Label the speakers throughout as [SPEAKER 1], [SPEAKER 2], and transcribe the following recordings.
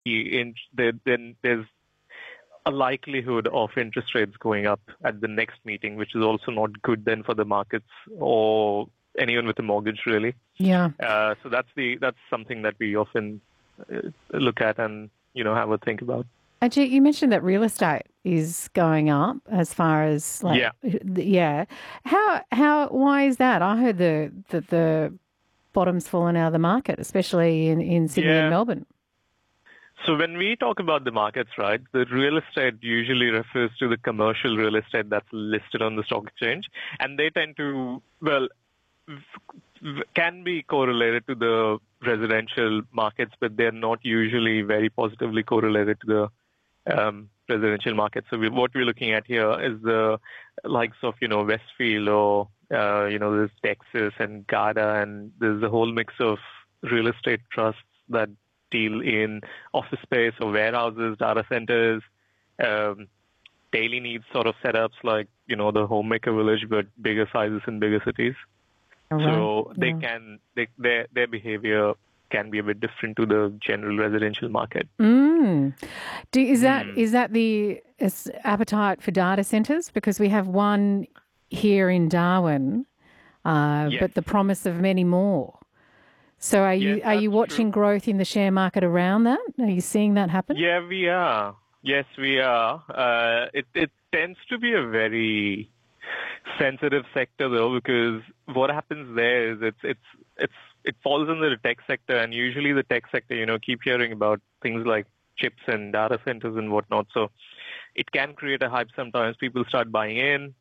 [SPEAKER 1] then there's a likelihood of interest rates going up at the next meeting, which is also not good then for the markets or anyone with a mortgage, really.
[SPEAKER 2] Yeah.
[SPEAKER 1] So that's something that we often look at and have a think about.
[SPEAKER 2] Ajit, you mentioned that real estate is going up as far as yeah. Why is that? I heard that the bottom's fallen out of the market, especially in Sydney and Melbourne.
[SPEAKER 1] So when we talk about the markets, right, the real estate usually refers to the commercial real estate that's listed on the stock exchange, and they tend to, can be correlated to the residential markets, but they're not usually very positively correlated to the residential market. So what we're looking at here is the likes of, Westfield or, there's Texas and Garda, and there's a whole mix of real estate trusts that deal in office space or warehouses, data centers, daily needs sort of setups like, the Homemaker Village, but bigger sizes in bigger cities.
[SPEAKER 2] Right.
[SPEAKER 1] So their behavior can be a bit different to the general residential market.
[SPEAKER 2] Is that the appetite for data centres? Because we have one here in Darwin, but the promise of many more. So are you watching growth in the share market around that? Are you seeing that happen?
[SPEAKER 1] Yeah, we are. Yes, we are. It tends to be a very sensitive sector though, because what happens there is it falls under the tech sector, and usually the tech sector, keep hearing about things like chips and data centers and whatnot. So it can create a hype sometimes. People start buying in,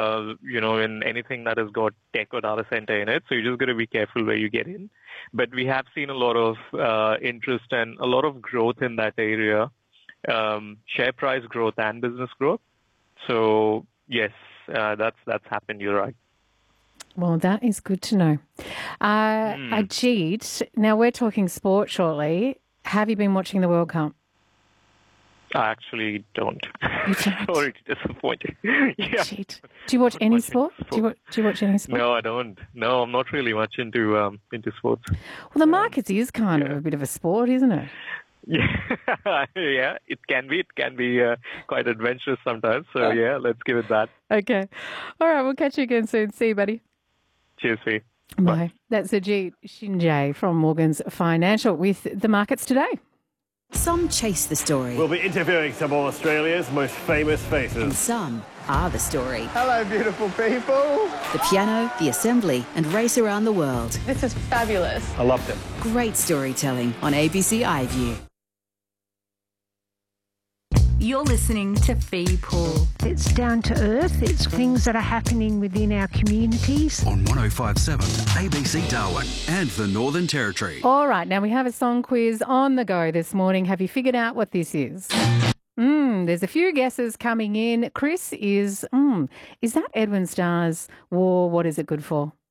[SPEAKER 1] in anything that has got tech or data center in it. So you just got to be careful where you get in. But we have seen a lot of interest and a lot of growth in that area, share price growth and business growth. So yes, that's happened. You're right.
[SPEAKER 2] Well, that is good to know. Ajit, now we're talking sport shortly. Have you been watching the World Cup?
[SPEAKER 1] I actually don't.
[SPEAKER 2] You don't?
[SPEAKER 1] Sorry to disappoint you. Yeah.
[SPEAKER 2] Ajit. Do you watch any sport? Do you watch any sport?
[SPEAKER 1] No, I don't. No, I'm not really much into sports.
[SPEAKER 2] Well, the markets is kind of a bit of a sport, isn't it?
[SPEAKER 1] Yeah, yeah, it can be. It can be quite adventurous sometimes. So yeah, let's give it that.
[SPEAKER 2] Okay. All right, we'll catch you again soon. See you, buddy.
[SPEAKER 1] Cheers, Fee.
[SPEAKER 2] Bye. That's Ajit Shinjay from Morgans Financial with the markets today.
[SPEAKER 3] Some chase the story.
[SPEAKER 4] We'll be interviewing some of Australia's most famous faces.
[SPEAKER 3] And some are the story.
[SPEAKER 5] Hello, beautiful people.
[SPEAKER 3] The piano, the assembly, and race around the world.
[SPEAKER 6] This is fabulous.
[SPEAKER 4] I loved it.
[SPEAKER 3] Great storytelling on ABC iView.
[SPEAKER 7] You're listening to Fee Pool.
[SPEAKER 8] It's down to earth. It's things that are happening within our communities.
[SPEAKER 9] On 105.7 ABC Darwin and the Northern Territory.
[SPEAKER 2] All right, now we have a song quiz on the go this morning. Have you figured out what this is? There's a few guesses coming in. Chris is that Edwin Starr's War, What Is It Good For?